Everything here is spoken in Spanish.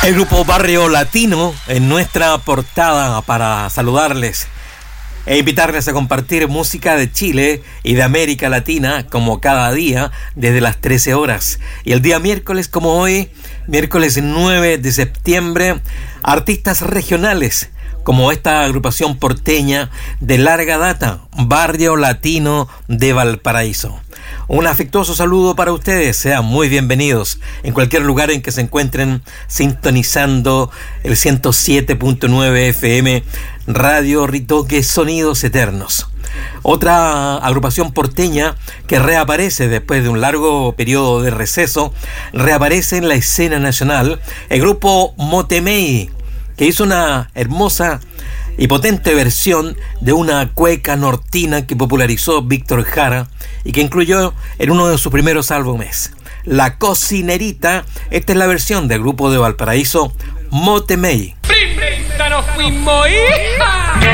El grupo Barrio Latino en nuestra portada para saludarles e invitarles a compartir música de Chile y de América Latina como cada día desde las 13 horas. Y el día miércoles como hoy, miércoles 9 de septiembre, artistas regionales como esta agrupación porteña de larga data, Barrio Latino de Valparaíso. Un afectuoso saludo para ustedes, sean muy bienvenidos en cualquier lugar en que se encuentren sintonizando el 107.9 FM Radio Ritoque Sonidos Eternos. Otra agrupación porteña que reaparece después de un largo periodo de receso, reaparece en la escena nacional, el grupo Motemey, que hizo una hermosa y potente versión de una cueca nortina que popularizó Víctor Jara y que incluyó en uno de sus primeros álbumes, La Cocinerita. Esta es la versión del grupo de Valparaíso, Motemey. ¡Nos fuimos, hija!